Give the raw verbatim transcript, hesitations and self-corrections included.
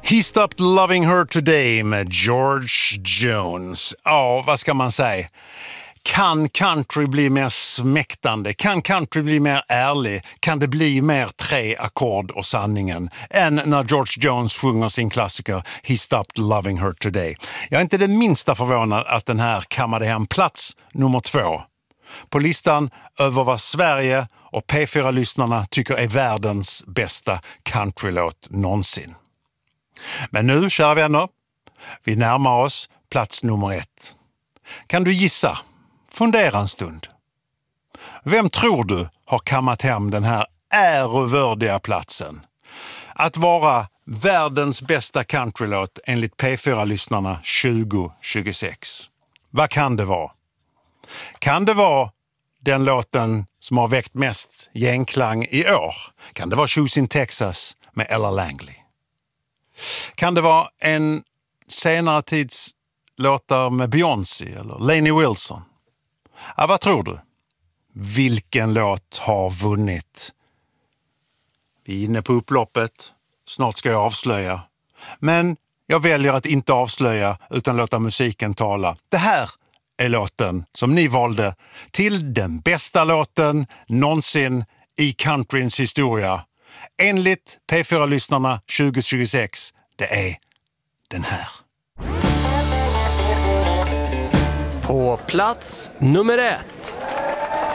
He Stopped Loving Her Today med George Jones. Ja, vad ska man säga? Kan country bli mer smäktande? Kan country bli mer ärlig? Kan det bli mer tre ackord och sanningen än när George Jones sjunger sin klassiker He Stopped Loving Her Today? Jag är inte det minsta förvånad att den här kammade hem plats nummer två på listan över vad Sverige och P fyra-lyssnarna tycker är världens bästa countrylåt någonsin. Men nu, kära vänner, vi närmar oss plats nummer ett. Kan du gissa? Fundera en stund. Vem tror du har kammat hem den här ärevördiga platsen? Att vara världens bästa countrylåt enligt P fyra-lyssnarna tjugo tjugosex. Vad kan det vara? Kan det vara den låten som har väckt mest genklang i år? Kan det vara Choosing Texas med Ella Langley? Kan det vara en senare tids låtar med Beyoncé eller Lainey Wilson? Ja, vad tror du? Vilken låt har vunnit? Vi är inne på upploppet. Snart ska jag avslöja. Men jag väljer att inte avslöja utan låta musiken tala. Det här är låten som ni valde till den bästa låten någonsin i countryns historia. Enligt P fyra-lyssnarna tjugo tjugosex, det är den här. På plats nummer ett.